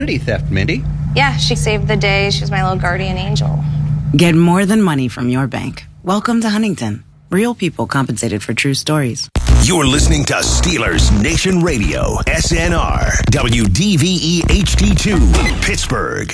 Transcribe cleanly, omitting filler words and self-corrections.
Identity theft, Mindy. Yeah, she saved the day. She was my little guardian angel. Get more than money from your bank. Welcome to Huntington. Real people compensated for true stories. You're listening to Steelers Nation Radio, SNR, WDVE HD2, Pittsburgh.